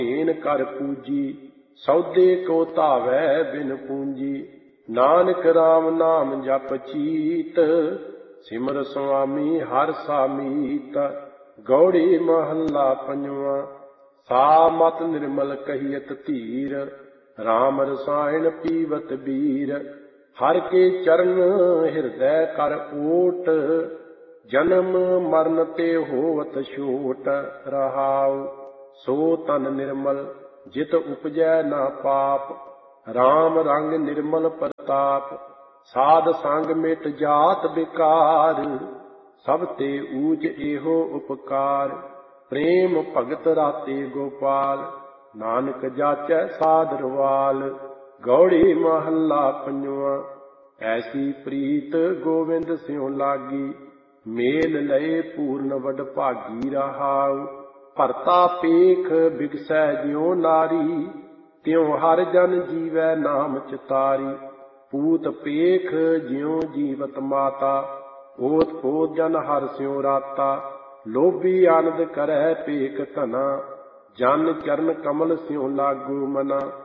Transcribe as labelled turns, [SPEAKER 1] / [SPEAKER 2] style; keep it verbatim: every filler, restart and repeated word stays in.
[SPEAKER 1] ਹੀਨ ਕਰ ਪੂਜੀ, ਸੌਦੇ ਕੋ ਧਾਵੈ ਬਿਨ ਪੂੰਜੀ। ਨਾਨਕ ਰਾਮ ਨਾਮ ਜਪ ਚੀਤ, ਸਿਮਰ ਸੁਆਮੀ ਹਰਿ ਸਾਮੀਤ। ਗੌੜੀ ਮਹੱਲਾ ਪੰਜਵਾਂ। ਸਾ ਮਤ ਨਿਰਮਲ ਕਹੀਅਤ ਧੀਰ, ਰਾਮ ਰਸਾਇਣ ਪੀਵਤ ਬੀਰ। ਹਰਿ ਕੇ ਚਰਨ ਹਿਰਦੈ ਕਰ ਓਟ, ਜਨਮ ਮਰਨ ਤੇ ਹੋਵਤ ਛੋਟ। ਰਹਾਉ ਸੋ ਤਨ ਨਿਰਮਲ ਜਿਤ ਉਪਜੈ ਨਾ ਪਾਪ, ਰਾਮ ਰੰਗ ਨਿਰਮਲ ਪ੍ਰਤਾਪ। ਸਾਧ ਸੰਗ ਮਿਟ ਜਾਤ ਬਿਕਾਰ, ਸਭ ਤੇ ਊਚ ਇਹੋ ਉਪਕਾਰ। ਪ੍ਰੇਮ ਭਗਤ ਰਾਤੇ ਗੋਪਾਲ, ਨਾਨਕ ਜਾਚੈ ਸਾਧਰਵਾਲ। ਗੌੜੀ ਮਹੱਲਾ ਪੰਜਵਾਂ। ਐਸੀ ਪ੍ਰੀਤ ਗੋਵਿੰਦ ਸਿਉ ਲਾਗੀ, ਮੇਲ ਲਏ ਪੂਰਨ ਵਡਭਾਗੀ। ਰਹਾਉ ਭਰਤਾ ਪੇਖ ਬਿਗਸੈ ਜਿਉ ਨਾਰੀ, ਤਿਉ ਹਰਿ ਜਨ ਜੀਵੈ ਨਾਮ ਚਿਤਾਰੀ। ਪੂਤ ਪੇਖ ਜਿਉ ਜੀਵਤ ਮਾਤਾ, ਓਤ ਪੋਤ ਜਨ ਹਰਿ ਸਿਉ ਰਾਤਾ। ਲੋਭੀ ਆਨੰਦ ਕਰੈ ਪੇਖ ਧਨਾ, ਜਨ ਚਰਨ ਕਮਲ ਸਿਉ ਲਾਗੂ ਮਨਾ।